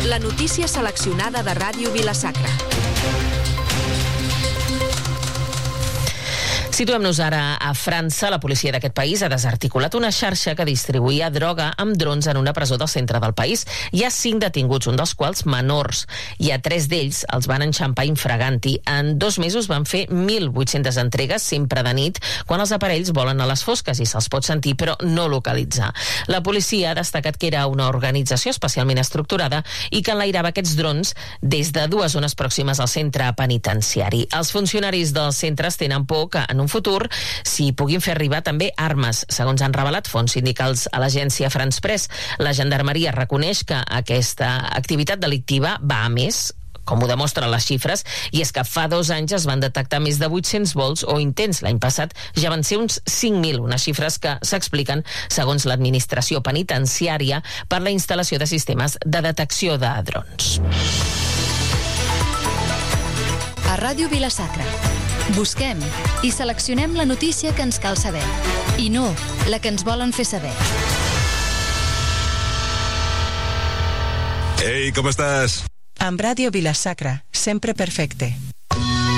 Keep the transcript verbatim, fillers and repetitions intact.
La notícia seleccionada de Ràdio Vila-sacra. Situem-nos ara a França. La policia d'aquest país ha desarticulat una xarxa que distribuïa droga amb drons en una presó del centre del país. Hi ha cinc detinguts, un dels quals menors, i a tres d'ells els van enxampar infraganti. En dos mesos van fer mil vuit-centes entregues, sempre de nit, quan els aparells volen a les fosques i se'ls pot sentir però no localitzar. La policia ha destacat que era una organització especialment estructurada i que enlairava aquests drons des de dues zones pròximes al centre penitenciari. Els funcionaris dels centres tenen por que en un futur s'hi puguin fer arribar també armes, segons han revelat fonts sindicals a l'agència France Press. La gendarmeria reconeix que aquesta activitat delictiva va a més, com ho demostren les xifres, i és que fa dos anys es van detectar més de vuit-cents vols o intents. L'any passat ja van ser uns cinc mil, unes xifres que s'expliquen, segons l'administració penitenciària, per la instal·lació de sistemes de detecció de drons. A Ràdio Vila-sacra busquem i seleccionem la notícia que ens cal saber i no la que ens volen fer saber. Ei, com estàs? Amb Ràdio Vila-sacra, sempre perfecte.